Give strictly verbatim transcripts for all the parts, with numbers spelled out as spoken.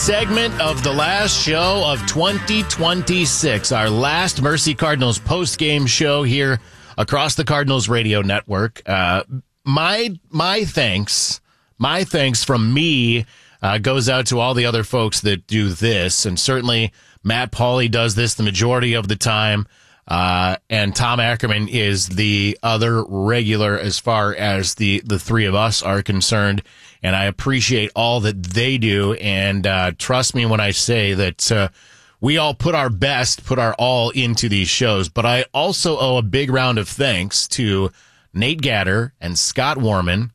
segment of the last show of twenty twenty-six, our last Mercy Cardinals post-game show here across the Cardinals radio network. Uh, my my thanks, my thanks from me uh, goes out to all the other folks that do this, and certainly Matt Pauley does this the majority of the time, uh, and Tom Ackerman is the other regular as far as the, the three of us are concerned. And I appreciate all that they do. And uh, trust me when I say that uh, we all put our best, put our all into these shows. But I also owe a big round of thanks to Nate Gatter and Scott Warman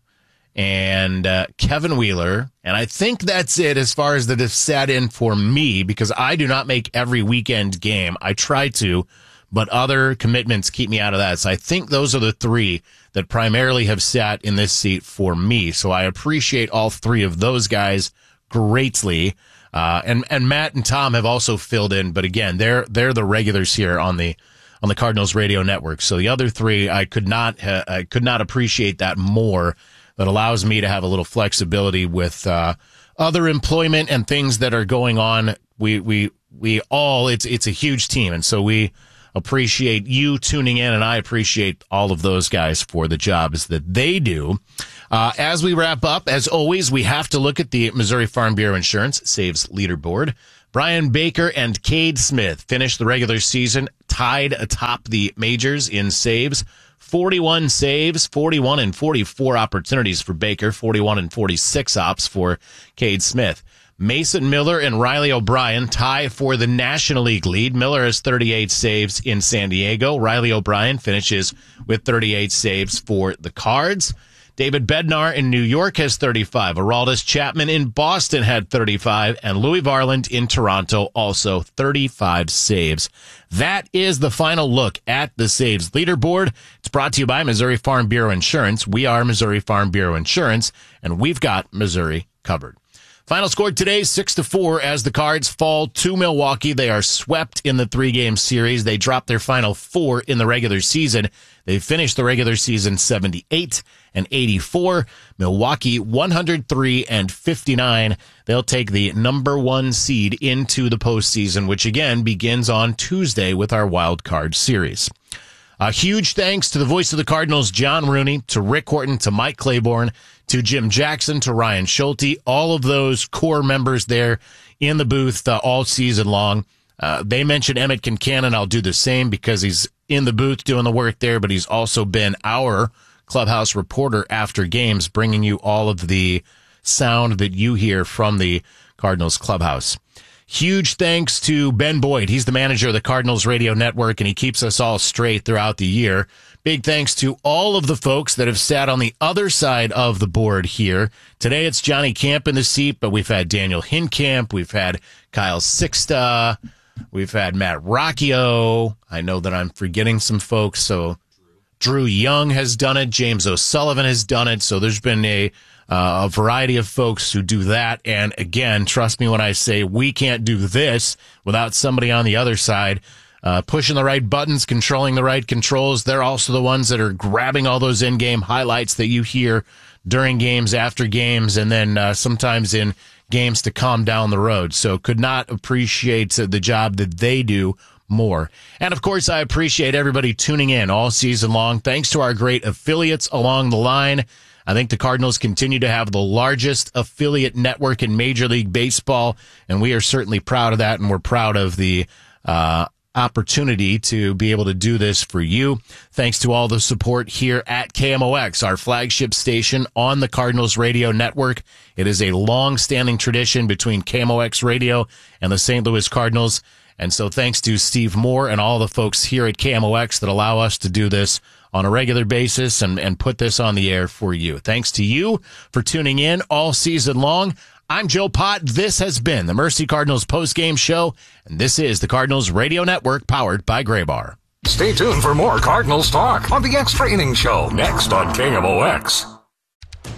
and uh, Kevin Wheeler. And I think that's it as far as that have sat in for me, because I do not make every weekend game. I try to, but other commitments keep me out of that. So I think those are the three that primarily have sat in this seat for me. So I appreciate all three of those guys greatly. Uh, and, and Matt and Tom have also filled in, but again, they're, they're the regulars here on the, on the Cardinals radio network. So the other three, I could not, ha- I could not appreciate that more. That allows me to have a little flexibility with, uh, other employment and things that are going on. We, we, we all, it's, it's a huge team. And so we appreciate you tuning in, and I appreciate all of those guys for the jobs that they do. Uh, as we wrap up, as always, we have to look at the Missouri Farm Bureau Insurance Saves Leaderboard. Brian Baker and Cade Smith finished the regular season tied atop the majors in saves. forty-one saves, forty-one and forty-four opportunities for Baker, forty-one and forty-six ops for Cade Smith. Mason Miller and Riley O'Brien tie for the National League lead. Miller has thirty-eight saves in San Diego. Riley O'Brien finishes with thirty-eight saves for the Cards. David Bednar in New York has thirty-five. Aroldis Chapman in Boston had thirty-five. And Louis Varland in Toronto also thirty-five saves. That is the final look at the saves leaderboard. It's brought to you by Missouri Farm Bureau Insurance. We are Missouri Farm Bureau Insurance, and we've got Missouri covered. Final score today, six to four, as the Cards fall to Milwaukee. They are swept in the three-game series. They dropped their final four in the regular season. They finished the regular season seventy-eight and eighty-four. Milwaukee one hundred three and fifty-nine. They'll take the number one seed into the postseason, which again begins on Tuesday with our wild card series. A huge thanks to the voice of the Cardinals, John Rooney, to Rick Horton, to Mike Claiborne, to Jim Jackson, to Ryan Schulte, all of those core members there in the booth uh, all season long. Uh, they mentioned Emmett Kincannon. I'll do the same because he's in the booth doing the work there, but he's also been our clubhouse reporter after games, bringing you all of the sound that you hear from the Cardinals clubhouse. Huge thanks to Ben Boyd. He's the manager of the Cardinals Radio Network, and he keeps us all straight throughout the year. Big thanks to all of the folks that have sat on the other side of the board here. Today it's Johnny Camp in the seat, but we've had Daniel Hinkamp, we've had Kyle Sixta, we've had Matt Rocchio. I know that I'm forgetting some folks, so Drew Young has done it, James O'Sullivan has done it, so there's been a Uh, a variety of folks who do that. And again, trust me when I say we can't do this without somebody on the other side uh, pushing the right buttons, controlling the right controls. They're also the ones that are grabbing all those in-game highlights that you hear during games, after games, and then uh, sometimes in games to calm down the road. So could not appreciate the job that they do more. And of course, I appreciate everybody tuning in all season long. Thanks to our great affiliates along the line. I think the Cardinals continue to have the largest affiliate network in Major League Baseball, and we are certainly proud of that, and we're proud of the uh opportunity to be able to do this for you. Thanks to all the support here at K M O X, our flagship station on the Cardinals Radio Network. It is a long-standing tradition between K M O X Radio and the Saint Louis Cardinals, and so thanks to Steve Moore and all the folks here at K M O X that allow us to do this on a regular basis and, and put this on the air for you. Thanks to you for tuning in all season long. I'm Joe Pott. This has been the Mercy Cardinals postgame show, and this is the Cardinals Radio Network powered by Graybar. Stay tuned for more Cardinals talk on the Extra Innings Show next on K M O X.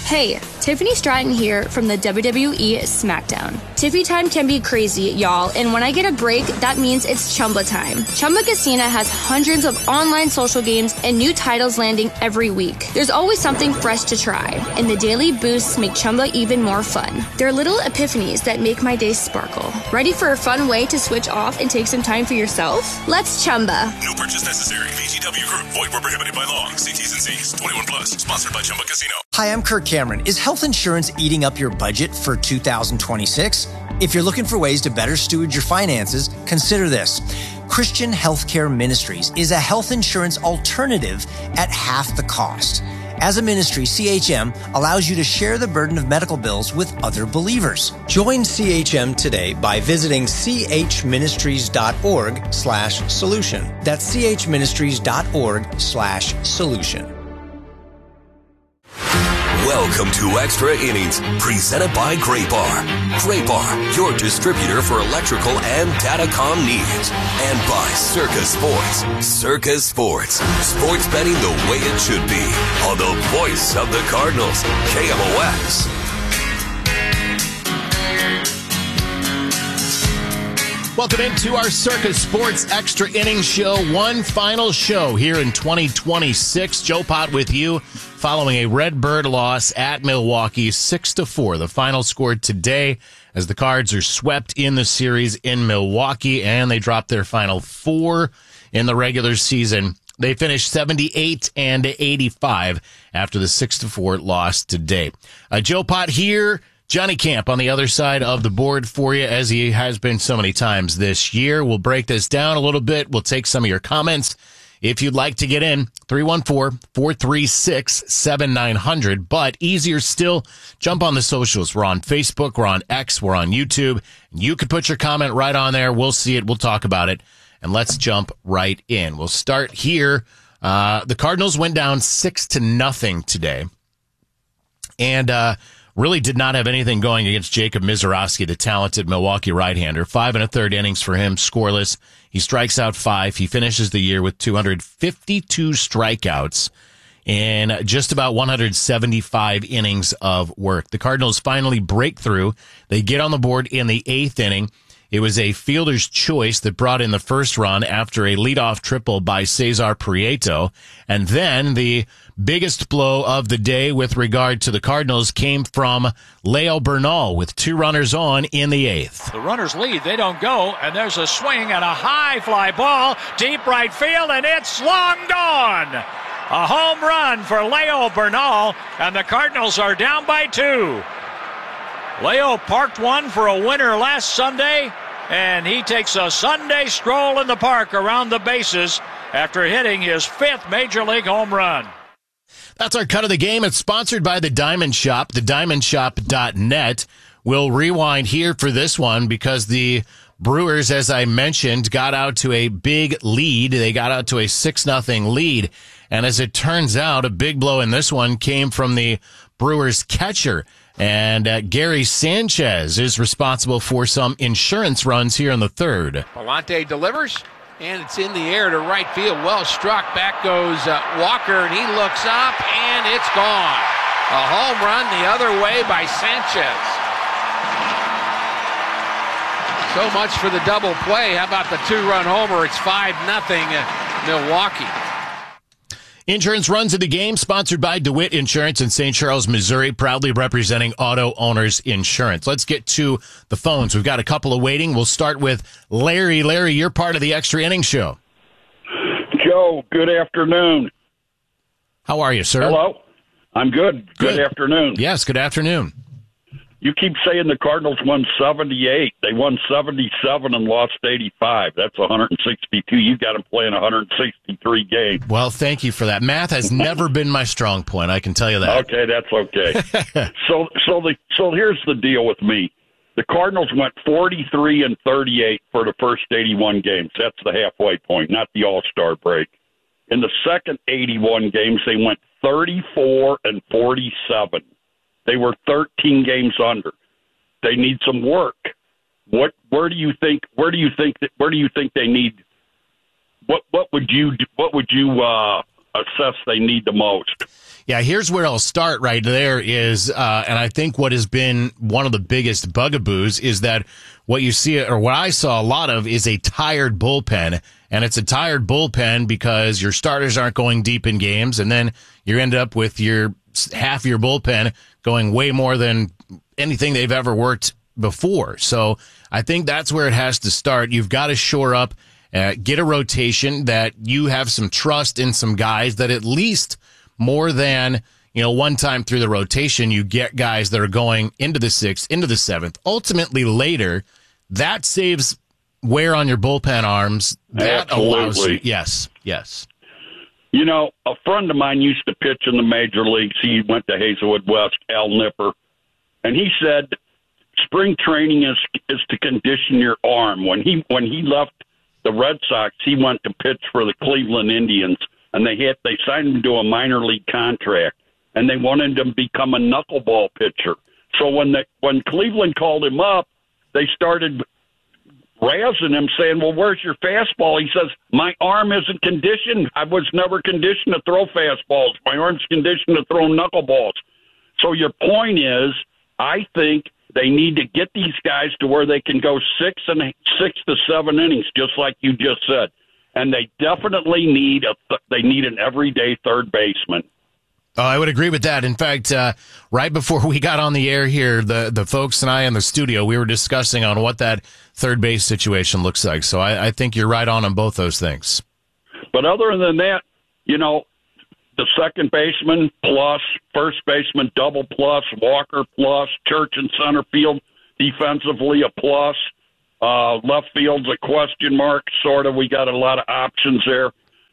Hey, Tiffany Stratton here from the W W E SmackDown. Tiffy time can be crazy, y'all, and when I get a break, that means it's Chumba time. Chumba Casino has hundreds of online social games and new titles landing every week. There's always something fresh to try, and the daily boosts make Chumba even more fun. They're little epiphanies that make my day sparkle. Ready for a fun way to switch off and take some time for yourself? Let's Chumba. No purchase necessary. V G W Group. Void where prohibited by law. See T's and C's. twenty-one plus. Sponsored by Chumba Casino. Hi, I'm Kirk Cameron. Is health insurance eating up your budget for two thousand twenty-six? If you're looking for ways to better steward your finances, consider this. Christian Healthcare Ministries is a health insurance alternative at half the cost. As a ministry, C H M allows you to share the burden of medical bills with other believers. Join C H M today by visiting chministries.org slash solution. That's chministries.org slash solution. Welcome to Extra Innings, presented by Great Bar. Great Bar, your distributor for electrical and datacom needs. And by Circa Sports. Circa Sports. Sports betting the way it should be. On the voice of the Cardinals, K M O X. Welcome into our Circa Sports Extra Innings Show. One final show here in twenty twenty-six. Joe Pott with you following a Redbird loss at Milwaukee, six to four. The final score today as the Cards are swept in the series in Milwaukee, and they dropped their final four in the regular season. They finished seventy-eight and eighty-five after the six to four loss today. Uh, Joe Pott here. Johnny Camp on the other side of the board for you, as he has been so many times this year. We'll break this down a little bit. We'll take some of your comments. If you'd like to get in, three one four, four three six, seven nine zero zero. But easier still, jump on the socials. We're on Facebook, we're on X, we're on YouTube. You can put your comment right on there. We'll see it. We'll talk about it. And let's jump right in. We'll start here. Uh, the Cardinals went down six to nothing today. And, uh, really did not have anything going against Jacob Misiorowski, the talented Milwaukee right-hander. Five and a third innings for him, scoreless. He strikes out five. He finishes the year with two hundred fifty-two strikeouts in just about one hundred seventy-five innings of work. The Cardinals finally break through. They get on the board in the eighth inning. It was a fielder's choice that brought in the first run after a leadoff triple by Cesar Prieto. And then the biggest blow of the day with regard to the Cardinals came from Leo Bernal with two runners on in the eighth. The runners lead. They don't go, and there's a swing and a high fly ball, deep right field, and it's long gone. A home run for Leo Bernal, and the Cardinals are down by two. Leo parked one for a winner last Sunday, and he takes a Sunday stroll in the park around the bases after hitting his fifth Major League home run. That's our cut of the game. It's sponsored by the Diamond Shop, the diamond shop dot net. We'll rewind here for this one because the Brewers, as I mentioned, got out to a big lead. They got out to a six nothing lead. And as it turns out, a big blow in this one came from the Brewers catcher. And uh, Gary Sanchez is responsible for some insurance runs here in the third. Palante delivers, and it's in the air to right field. Well struck. Back goes uh, Walker, and he looks up, and it's gone. A home run the other way by Sanchez. So much for the double play. How about the two-run homer? It's five nothing uh, Milwaukee. Insurance runs of the game, sponsored by DeWitt Insurance in Saint Charles, Missouri, proudly representing auto owners insurance. Let's get to the phones. We've got a couple of waiting. We'll start with Larry. Larry, you're part of the Extra Innings Show. Joe, good afternoon. How are you, sir? Hello. I'm good. Good, Good. afternoon. Yes, good afternoon. You keep saying the Cardinals won seventy-eight. They won seventy-seven and lost eighty-five. That's one hundred sixty-two. You got them playing one hundred sixty-three games. Well, thank you for that. Math has never been my strong point. I can tell you that. Okay, that's okay. so, so the so here's the deal with me. The Cardinals went forty-three and thirty-eight for the first eighty-one games. That's the halfway point, not the All-Star break. In the second eighty-one games, they went thirty-four and forty-seven. They were thirteen games under. They need some work. What? Where do you think? Where do you think that? Where do you think they need? What? What would you? What would you? Uh, assess they need the most. Yeah, here's where I'll start right there is, uh, and I think what has been one of the biggest bugaboos is that what you see, or what I saw a lot of, is a tired bullpen. And it's a tired bullpen because your starters aren't going deep in games, and then you end up with your half your bullpen going way more than anything they've ever worked before. So I think that's where it has to start. You've got to shore up, uh, get a rotation that you have some trust in some guys that at least more than, you know, one time through the rotation, you get guys that are going into the sixth, into the seventh, ultimately later. That saves wear on your bullpen arms. That Absolutely. allows you. Yes, yes. You know, a friend of mine used to pitch in the major leagues. He went to Hazelwood West, Al Nipper, and he said spring training is is to condition your arm. When he when he left the Red Sox, he went to pitch for the Cleveland Indians, and they had they signed him to a minor league contract, and they wanted him to become a knuckleball pitcher. So when they, when Cleveland called him up, they started razzing him, saying, well, where's your fastball? He says, my arm isn't conditioned. I was never conditioned to throw fastballs. My arm's conditioned to throw knuckleballs. So your point is, I think they need to get these guys to where they can go six and six to seven innings, just like you just said. And they definitely need a th- they need an everyday third baseman. Oh, I would agree with that. In fact, uh, right before we got on the air here, the, the folks and I in the studio, we were discussing on what that third base situation looks like. So I, I think you're right on on both those things. But other than that, you know, the second baseman plus, first baseman double plus, Walker plus, Church in center field defensively a plus, uh, left field's a question mark, sort of. We got a lot of options there.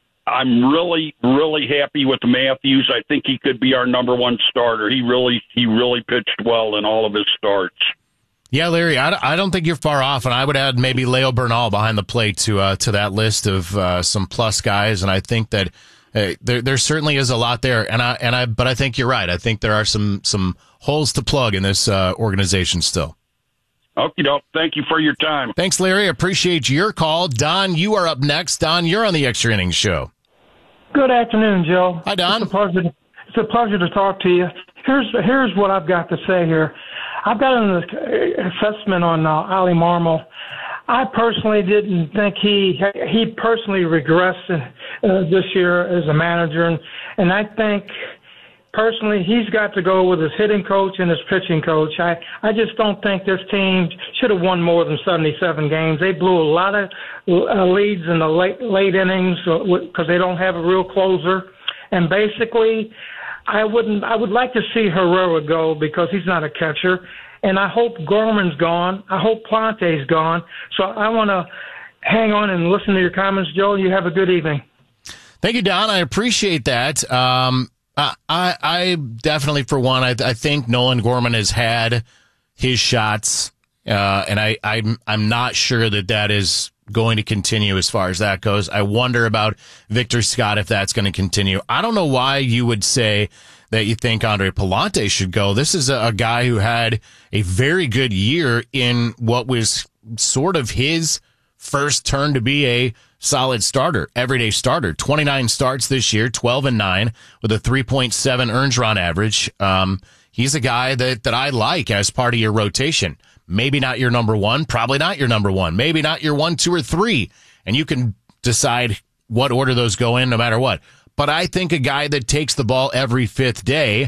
I'm really, really happy with Matthews. I think he could be our number one starter. He really, he really pitched well in all of his starts. Yeah, Larry, I, I don't think you're far off, and I would add maybe Leo Bernal behind the plate to uh, to that list of uh, some plus guys. And I think that uh, there there certainly is a lot there. And I and I, but I think you're right. I think there are some some holes to plug in this uh, organization still. Okie doke. Thank you for your time. Thanks, Larry. Appreciate your call. Don, you are up next. Don, you're on the Extra Innings Show. Good afternoon, Joe. Hi, Don. It's a pleasure. It's a pleasure to talk to you. Here's here's what I've got to say here. I've got an assessment on uh, Ollie Marmol. I personally didn't think he he personally regressed uh, this year as a manager, and and I think personally he's got to go with his hitting coach and his pitching coach. I I just don't think this team should have won more than seventy-seven games. They blew a lot of uh, leads in the late late innings because they don't have a real closer, and basically. I wouldn't. I would like to see Herrera go because he's not a catcher, and I hope Gorman's gone. I hope Plante's gone. So I want to hang on and listen to your comments, Joe. You have a good evening. Thank you, Don. I appreciate that. Um, I, I, I definitely, for one, I, I think Nolan Gorman has had his shots, uh, and I, I'm, I'm not sure that that is going to continue as far as that goes. I wonder about Victor Scott if that's going to continue. I don't know why you would say that you think Andre Pallante should go. This is a, a guy who had a very good year in what was sort of his first turn to be a solid starter, everyday starter. twenty-nine starts this year, twelve and nine with a three point seven earned run average. Um, he's a guy that, that I like as part of your rotation. Maybe not your number one, probably not your number one, maybe not your one, two, or three. And you can decide what order those go in no matter what. But I think a guy that takes the ball every fifth day,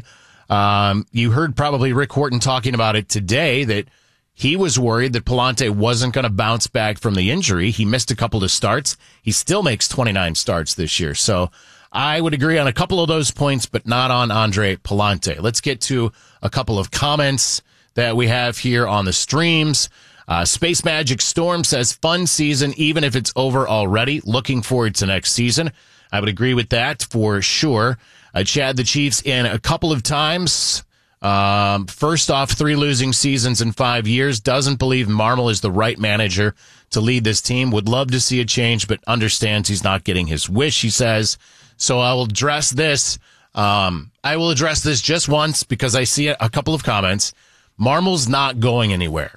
um, you heard probably Rick Horton talking about it today, that he was worried that Pallante wasn't going to bounce back from the injury. He missed a couple of starts. He still makes twenty-nine starts this year. So I would agree on a couple of those points, but not on Andre Pallante. Let's get to a couple of comments that we have here on the streams. Uh, Space Magic Storm says, fun season, even if it's over already. Looking forward to next season. I would agree with that for sure. Uh, Chad the Chiefs in a couple of times. Um, first off, three losing seasons in five years. Doesn't believe Marmol is the right manager to lead this team. Would love to see a change, but understands he's not getting his wish, he says. So I will address this. Um, I will address this just once because I see a couple of comments. Marmol's not going anywhere.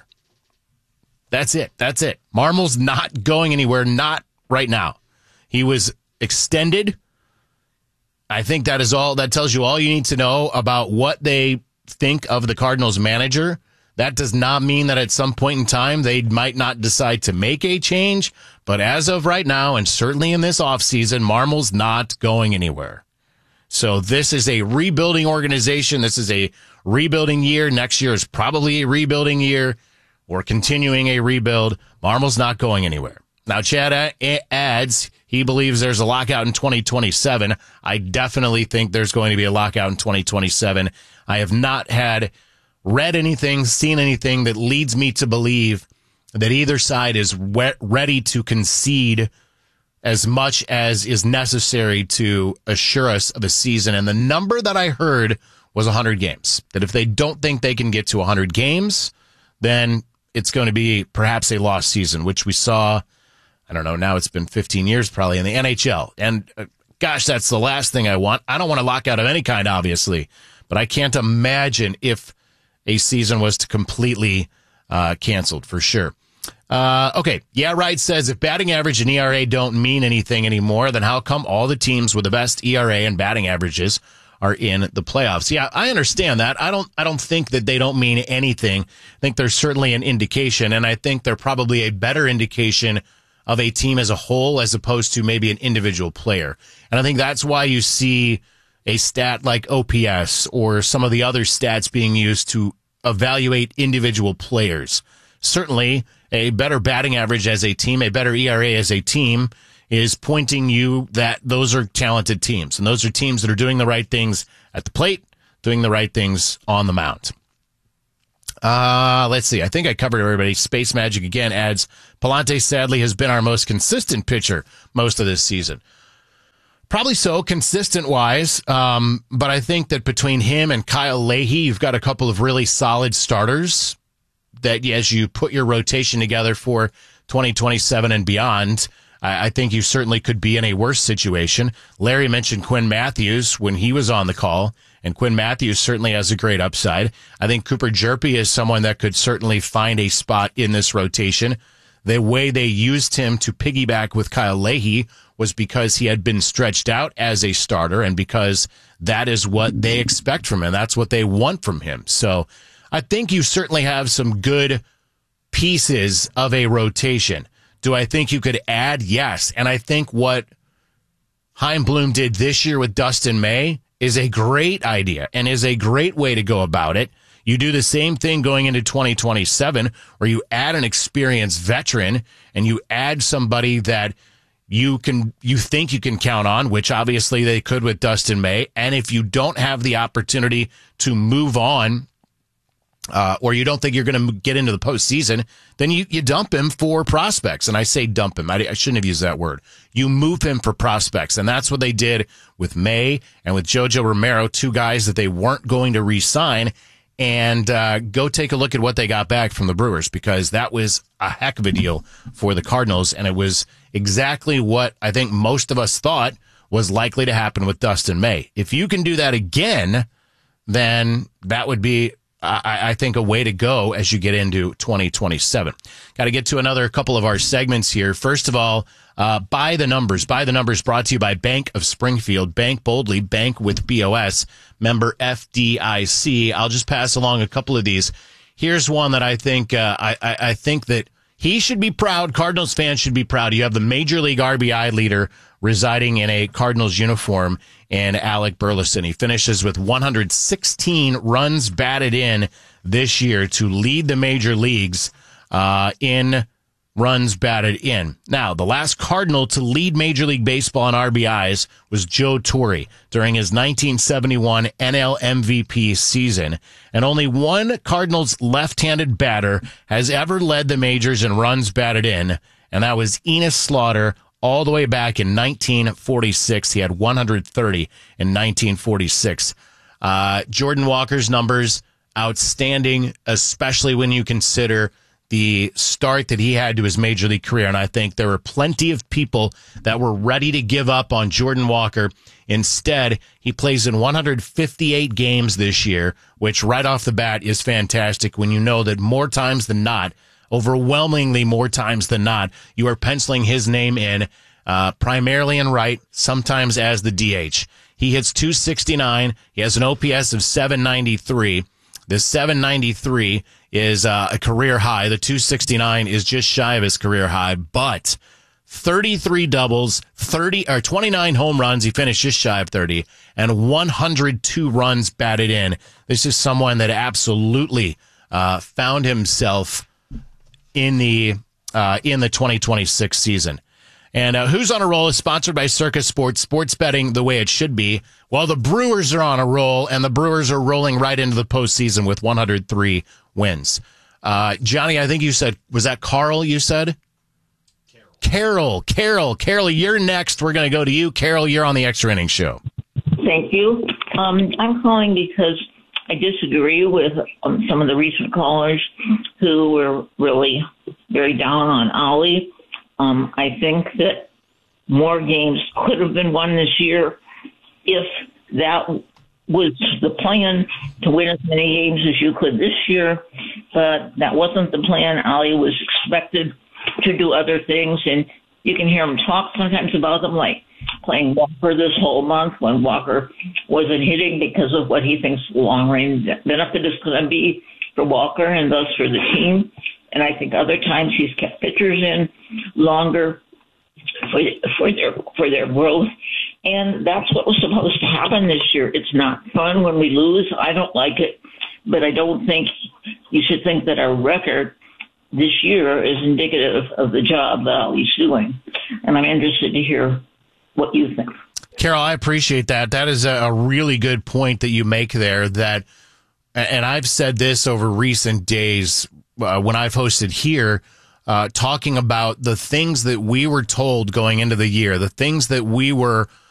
That's it. That's it. Marmol's not going anywhere. Not right now. He was extended I think that is all. That tells you all you need to know about what they think of the Cardinals manager. That does not mean that at some point in time they might not decide to make a change. But as of right now, and certainly in this offseason, Marmol's not going anywhere. So this is a rebuilding organization. This is a rebuilding year. Next year is probably a rebuilding year. We're continuing a rebuild. Marmol's not going anywhere. Now, Chad adds he believes there's a lockout in twenty twenty-seven. I definitely think there's going to be a lockout in twenty twenty-seven. I have not had read anything, seen anything that leads me to believe that either side is we- ready to concede as much as is necessary to assure us of a season. And the number that I heard was one hundred games. That if they don't think they can get to one hundred games, then it's going to be perhaps a lost season, which we saw, I don't know, now it's been fifteen years probably in the N H L. And uh, gosh, that's the last thing I want. I don't want a lockout of any kind, obviously, but I can't imagine if a season was to completely uh, canceled for sure. Uh, okay. Yeah, right. Says if batting average and E R A don't mean anything anymore, then how come all the teams with the best E R A and batting averages are in the playoffs? Yeah, I understand that. I don't, I don't think that they don't mean anything. I think there's certainly an indication, and I think they're probably a better indication of a team as a whole as opposed to maybe an individual player. And I think that's why you see a stat like O P S or some of the other stats being used to evaluate individual players. Certainly, a better batting average as a team, a better E R A as a team is pointing you that those are talented teams. And those are teams that are doing the right things at the plate, doing the right things on the mound. Uh, let's see. I think I covered everybody. Space Magic again adds, Palante sadly has been our most consistent pitcher most of this season. Probably so, consistent-wise, um, but I think that between him and Kyle Leahy, you've got a couple of really solid starters that as you put your rotation together for twenty twenty-seven and beyond, I, I think you certainly could be in a worse situation. Larry mentioned Quinn Matthews when he was on the call, and Quinn Matthews certainly has a great upside. I think Cooper Jerpy is someone that could certainly find a spot in this rotation. The way they used him to piggyback with Kyle Leahy was because he had been stretched out as a starter and because that is what they expect from him. That's what they want from him. So I think you certainly have some good pieces of a rotation. Do I think you could add? Yes. And I think what Chaim Bloom did this year with Dustin May is a great idea and is a great way to go about it. You do the same thing going into twenty twenty-seven where you add an experienced veteran and you add somebody that you can, you think you can count on, which obviously they could with Dustin May. And if you don't have the opportunity to move on, uh, or you don't think you're going to get into the postseason, then you, you dump him for prospects. And I say dump him. I, I shouldn't have used that word. You move him for prospects. And that's what they did with May and with Jojo Romero, two guys that they weren't going to re-sign. And uh, go take a look at what they got back from the Brewers, because that was a heck of a deal for the Cardinals. And it was exactly what I think most of us thought was likely to happen with Dustin May. If you can do that again, then that would be, I, I think, a way to go as you get into twenty twenty-seven. Got to get to another couple of our segments here. First of all, uh, By the Numbers. By the Numbers brought to you by Bank of Springfield. Bank boldly, bank with B O S. Member F D I C. I'll just pass along a couple of these. Here's one that I think, uh, I, I, I think that he should be proud. Cardinals fans should be proud. You have the Major League R B I leader residing in a Cardinals uniform in Alec Burleson. He finishes with one hundred sixteen runs batted in this year to lead the major leagues uh, in runs batted in. Now, the last Cardinal to lead Major League Baseball in R B Is was Joe Torre during his nineteen seventy-one N L M V P season. And only one Cardinals left-handed batter has ever led the majors in runs batted in, and that was Enos Slaughter all the way back in nineteen forty-six. He had one hundred thirty in nineteen forty-six. Uh, Jordan Walker's numbers, outstanding, especially when you consider the start that he had to his major league career. And I think there were plenty of people that were ready to give up on Jordan Walker. Instead, he plays in one hundred fifty-eight games this year, which right off the bat is fantastic when you know that more times than not, overwhelmingly more times than not, you are penciling his name in, uh, primarily in right, sometimes as the D H. He hits two sixty-nine. He has an O P S of seven ninety-three. The seven ninety-three is uh, a career high. The two sixty-nine is just shy of his career high, but thirty-three doubles, thirty or twenty-nine home runs. He finished just shy of thirty, and one hundred two runs batted in. This is someone that absolutely uh, found himself in the uh, in the twenty twenty-six season. And uh, Who's on a Roll is sponsored by Circa Sports, sports betting the way it should be. Well, the Brewers are on a roll, and the Brewers are rolling right into the postseason with one hundred three wins. Uh, Johnny, I think you said, was that Carl you said? Carol, Carol, Carol, you're next. We're going to go to you. Carol, you're on the Extra Innings Show. Thank you. Um, I'm calling because I disagree with um, some of the recent callers who were really very down on Ollie. Um, I think that more games could have been won this year if that was the plan, to win as many games as you could this year. But that wasn't the plan. Ollie was expected to do other things, and you can hear him talk sometimes about them, like playing Walker this whole month when Walker wasn't hitting because of what he thinks the long-range benefit is going to be for Walker and thus for the team. And I think other times he's kept pitchers in longer for for their for their growth. And that's what was supposed to happen this year. It's not fun when we lose. I don't like it, but I don't think you should think that our record this year is indicative of the job that Ollie's doing. And I'm interested to hear what you think. Carol, I appreciate that. That is a really good point that you make there. That, and I've said this over recent days uh, when I've hosted here, uh, talking about the things that we were told going into the year, the things that we were